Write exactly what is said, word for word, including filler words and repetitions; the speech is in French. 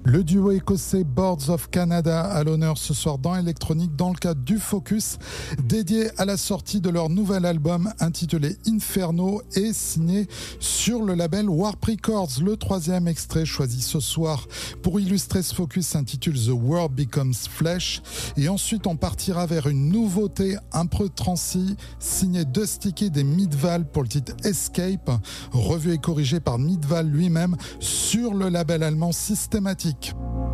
Le duo écossais Boards of Canada à l'honneur ce soir dans Electronic dans le cadre du Focus dédié à la sortie de leur nouvel album intitulé Inferno et signé sur le label Warp Records. Le troisième extrait choisi ce soir pour illustrer ce Focus s'intitule The World Becomes Flesh et ensuite on partira vers une nouveauté un peu transi signée Dusty Kid et Midval pour le titre Escape, revu et corrigé par Midval lui-même sur le label allemand Systematic.